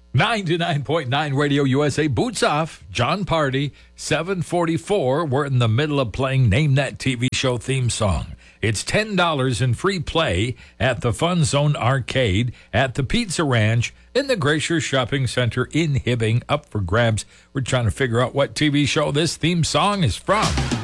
99.9 Radio USA, Boots Off, John Party, 744. We're in the middle of playing Name That TV Show theme song. It's $10 in free play at the Fun Zone Arcade, at the Pizza Ranch, in the Glacier Shopping Center in Hibbing, up for grabs. We're trying to figure out what TV show this theme song is from.